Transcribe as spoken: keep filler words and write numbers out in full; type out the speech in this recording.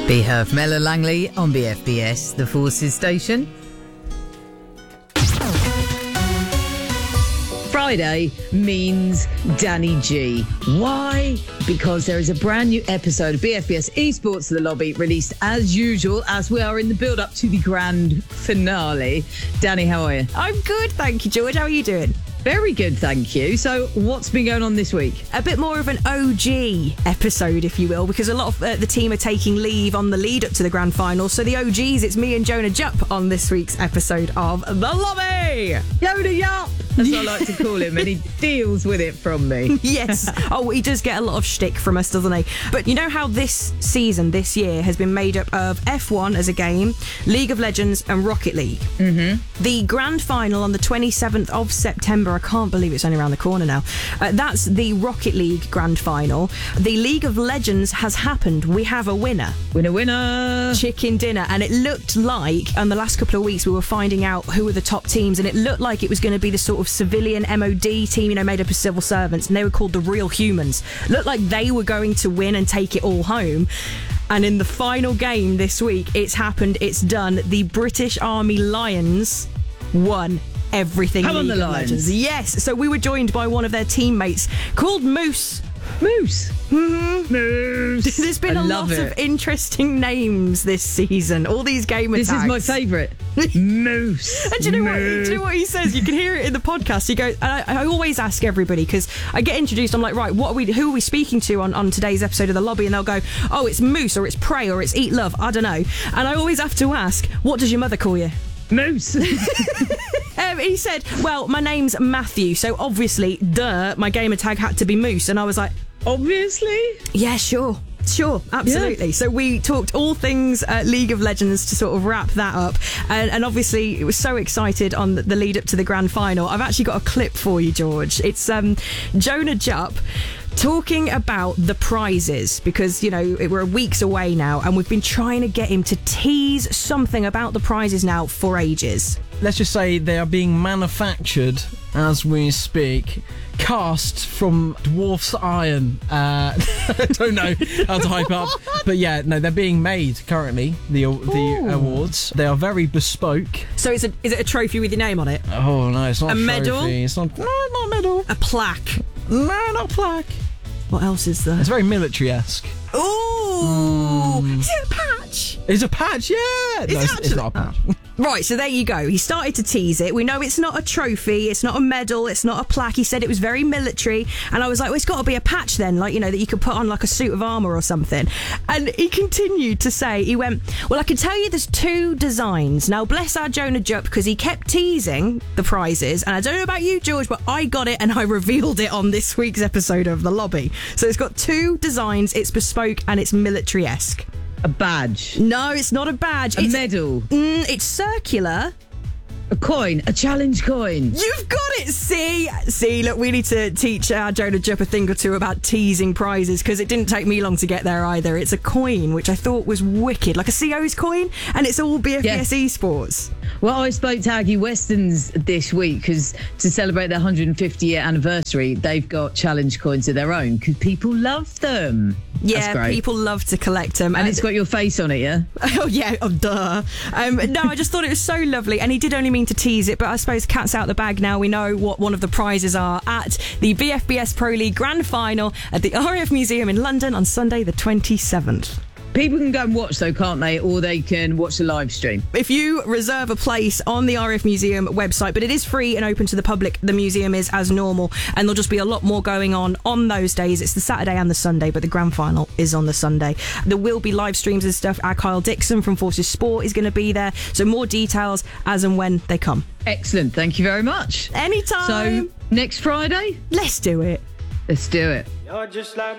Be Herf Mella Langley on B F B S, the Forces station. Friday means Danny G. Why? Because there is a brand new episode of B F B S Esports The Lobby released as usual, as we are in the build-up to the grand finale. Danny, how are you? I'm good, thank you, George. How are you doing? Very good, thank you. So what's been going on this week? A bit more of an O G episode, if you will, because a lot of uh, the team are taking leave on the lead up to the grand final. So the O Gs, it's me and Jonah Jupp on this week's episode of The Lobby. Jonah Jupp! That's what I like to call him, and he deals with it from me. Yes. Oh, he does get a lot of shtick from us, doesn't he? But you know how this season, this year, has been made up of F one as a game, League of Legends and Rocket League. Mm-hmm. The grand final on the twenty-seventh of September, I can't believe it's only around the corner now. Uh, that's the Rocket League grand final. The League of Legends has happened. We have a winner. Winner, winner. Chicken dinner. And it looked like, on the last couple of weeks, we were finding out who were the top teams, and it looked like it was going to be the sort of civilian M O D team, you know, made up of civil servants, and they were called the Real Humans. Looked like they were going to win and take it all home. And in the final game this week, it's happened, it's done. The British Army Lions won everything. Come on, the Lions. Lions. Yes. So we were joined by one of their teammates called Moose. Moose. Mm-hmm. Moose. There's been I a love lot it. of interesting names this season. All these gamer This tags. is my favourite. Moose. And do you know what? Moose. Do you know what he says? You can hear it in the podcast. He goes, and I, I always ask everybody, because I get introduced. I'm like, right, what are we? Who are we speaking to on, on today's episode of The Lobby? And they'll go, oh, it's Moose, or it's Prey, or it's Eat Love. I don't know. And I always have to ask, what does your mother call you? Moose. Um, he said, well, my name's Matthew, so obviously, duh, my gamer tag had to be Moose. And I was like, Obviously. yeah, sure. Sure, absolutely. Yeah. So we talked all things uh, League of Legends to sort of wrap that up. And, and obviously, it was so excited on the, the lead up to the grand final. I've actually got a clip for you, George. It's um, Jonah Jupp talking about the prizes, because, you know, we're weeks away now, and we've been trying to get him to tease something about the prizes now for ages. Let's just say they are being manufactured as we speak, cast from Dwarf's Iron. Uh, I don't know how to hype up, but yeah, no, they're being made currently, the the Ooh. awards. They are very bespoke. So is it, is it a trophy with your name on it? Oh no, it's not A a, medal? trophy. It's not, no, not a medal. A plaque? No, not a plaque. What else is there? It's very military-esque. Ooh! Mm. Is it a patch? It's a patch, yeah! It's no, it's, actually- it's not a patch. Right, so there you go. He started to tease it. We know it's not a trophy, it's not a medal, it's not a plaque. He said it was very military. And I was like, well, it's got to be a patch then, like, you know, that you could put on like a suit of armour or something. And he continued to say, he went, well, I can tell you there's two designs. Now, bless our Jonah Jupp, because he kept teasing the prizes. And I don't know about you, George, but I got it and I revealed it on this week's episode of The Lobby. So it's got two designs, it's bespoke and it's military-esque. A badge. No, it's not a badge. A it's, medal. Mm, it's circular. A coin. A challenge coin. You've got it. See, see. Look, we need to teach our Jonah Jupp a thing or two about teasing prizes, because it didn't take me long to get there either. It's a coin, which I thought was wicked, like a C O's coin, and it's all B F B S Yes. Esports. Well, I spoke to Aggie Westons this week, because to celebrate their one hundred fifty year anniversary, they've got challenge coins of their own, because people love them. Yeah, That's great. people love to collect them. And it's got your face on it, yeah? Oh, yeah, oh, duh. Um, no, I just thought it was so lovely, and he did only mean to tease it, but I suppose cat's out the bag now. We know what one of the prizes are at the B F B S Pro League Grand Final at the R A F Museum in London on Sunday the twenty-seventh. People can go and watch, though, can't they? Or they can watch the live stream. If you reserve a place on the R A F Museum website, but it is free and open to the public, the museum is as normal, and there'll just be a lot more going on on those days. It's the Saturday and the Sunday, but the grand final is on the Sunday. There will be live streams and stuff. Our Kyle Dixon from Forces Sport is going to be there, so more details as and when they come. Excellent. Thank you very much. Anytime. So, next Friday, Let's do it. let's do it. You're just like